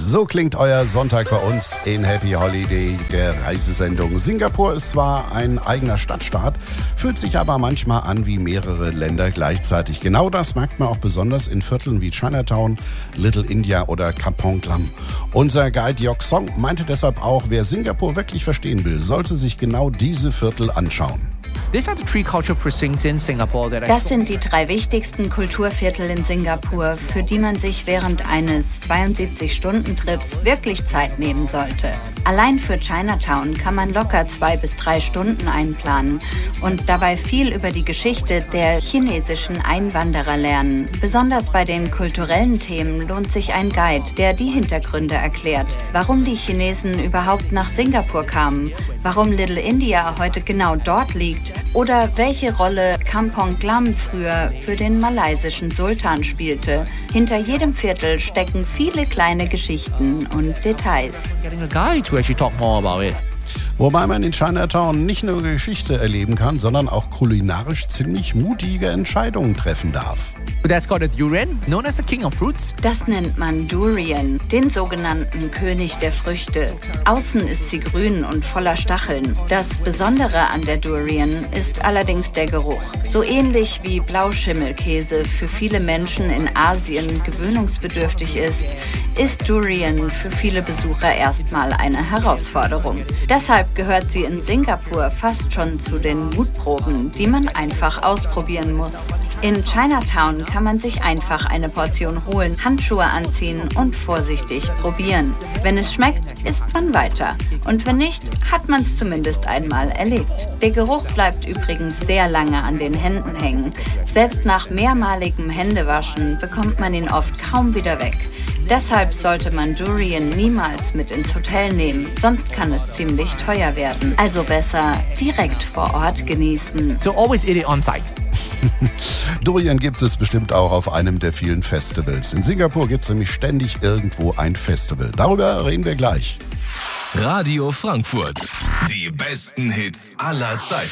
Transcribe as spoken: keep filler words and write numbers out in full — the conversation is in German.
So klingt euer Sonntag bei uns in Happy Holiday, der Reisesendung. Singapur ist zwar ein eigener Stadtstaat, fühlt sich aber manchmal an wie mehrere Länder gleichzeitig. Genau das merkt man auch besonders in Vierteln wie Chinatown, Little India oder Kampong Glam. Unser Guide Yok Song meinte deshalb auch, wer Singapur wirklich verstehen will, sollte sich genau diese Viertel anschauen. Das sind die drei wichtigsten Kulturviertel in Singapur, für die man sich während eines zweiundsiebzig-Stunden-Trips wirklich Zeit nehmen sollte. Allein für Chinatown kann man locker zwei bis drei Stunden einplanen und dabei viel über die Geschichte der chinesischen Einwanderer lernen. Besonders bei den kulturellen Themen lohnt sich ein Guide, der die Hintergründe erklärt. Warum die Chinesen überhaupt nach Singapur kamen, warum Little India heute genau dort liegt oder welche Rolle Kampong Glam früher für den malaysischen Sultan spielte. Hinter jedem Viertel stecken viele kleine Geschichten und Details. Wobei man in Chinatown nicht nur Geschichte erleben kann, sondern auch kulinarisch ziemlich mutige Entscheidungen treffen darf. That's called a durian, known as the king of fruits. Das nennt man Durian, den sogenannten König der Früchte. Außen ist sie grün und voller Stacheln. Das Besondere an der Durian ist allerdings der Geruch. So ähnlich wie Blauschimmelkäse für viele Menschen in Asien gewöhnungsbedürftig ist, ist Durian für viele Besucher erstmal eine Herausforderung. Deshalb gehört sie in Singapur fast schon zu den Mutproben, die man einfach ausprobieren muss. In Chinatown kann man sich einfach eine Portion holen, Handschuhe anziehen und vorsichtig probieren. Wenn es schmeckt, isst man weiter. Und wenn nicht, hat man es zumindest einmal erlebt. Der Geruch bleibt übrigens sehr lange an den Händen hängen. Selbst nach mehrmaligem Händewaschen bekommt man ihn oft kaum wieder weg. Deshalb sollte man Durian niemals mit ins Hotel nehmen, sonst kann es ziemlich teuer werden. Also besser direkt vor Ort genießen. So always eat it on site. Durian gibt es bestimmt auch auf einem der vielen Festivals. In Singapur gibt es nämlich ständig irgendwo ein Festival. Darüber reden wir gleich. Radio Frankfurt. Die besten Hits aller Zeiten.